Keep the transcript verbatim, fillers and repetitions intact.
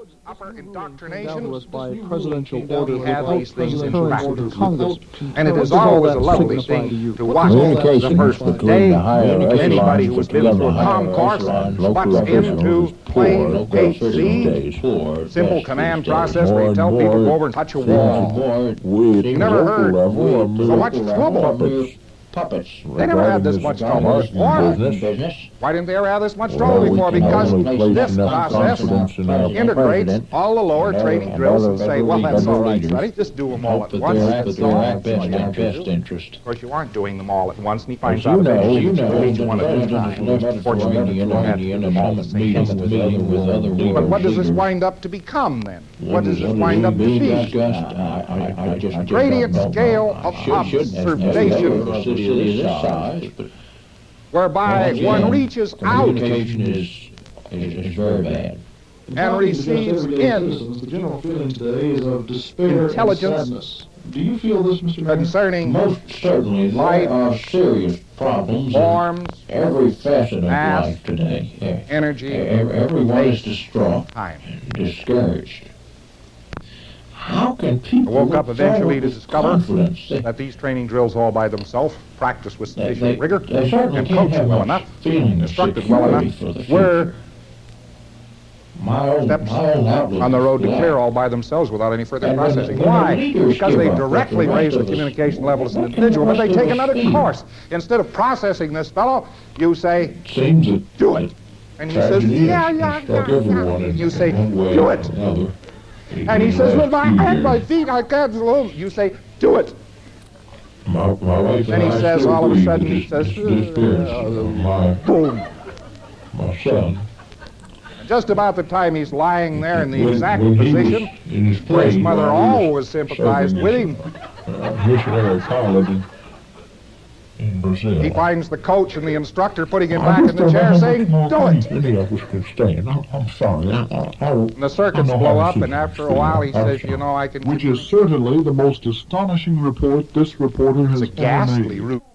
upper indoctrination was by presidential order have these things in practice. Congress. And it is always a lovely thing to watch the first between day. the higher Anybody who has echelons, been the through a higher comm course echelons, local butts officials into is poor, plain local H officials Z, days, poor, simple best command these days. process where you More tell and people to more go over and touch a seems wall. more we at You the never local heard level are so mere much trouble. puppets. Puppets. They never had this much trouble before. Business. Why didn't they ever have this much Well, trouble we before? can Because only place this enough process confidence in our integrates president all the lower and training other- drills and and other say, well, that's all right, leaders. Freddie, just do them all Hope at that once. they're That's at their all. best, That's all you their have to best do. interest. Of course, you aren't doing them all at once, and he finds As out you know, eventually you that know, each the one at a president time. is left Unfortunately, to you don't have to the do them all at the same meeting time. with other, with other leaders. But what does this leaders. wind up to become, then? What What does does it wind up to be be? discussed? I, I, I just, I just Gradient don't know. scale of Should- should- observation. of a city this size, but Whereby once one again, reaches out communication is, is, is very bad. and receives in The general feeling today is of despair intelligence and sadness. Do you feel this, Mister Mayor? concerning Most certainly, life, there are serious problems in forms, every facet of mass, life today. E- energy, Every, everyone is distraught, time. discouraged. How can people I woke up look eventually forward to with discover confidence? They, that these training drills all by themselves, practiced with they, sufficient they, rigor, they certainly and can't coached have well much enough, feeling of instructed well security enough, for the were future. My own, steps my own outlook on the road to is clear black. all by themselves without any further And when- processing. when the Why? leaders Because give they up, but directly the rest raise the of us- communication level as an what can individual, the but they rest of take us another feel? course. Instead of processing this fellow, you say, Seems that do it. And he says, tragedy yeah, has yeah, struck yeah, everyone yeah. in You say, one way do or it. another. And he In says, the with my last few hands, my years. feet, I can't alone. You say, do it. My, my wife Then and he I says, still all of a grieve sudden, the he dis- says, dis- disappearance uh, of my, Boom. my son. Just about the time he's lying there in the When- exact when he was position in his where his plane mother while he was always sympathized serving with as him, a, uh, missionary pilot in, in Brazil. he finds the coach and the instructor putting him I back in just the don't know chair how saying, much more do time it. Any of us can stand. I'm, I'm sorry. I, I, I, And the circuits blow up, and after a while he says, you know, I can... Which is certainly the most astonishing report this reporter has It's a ever made. ghastly route.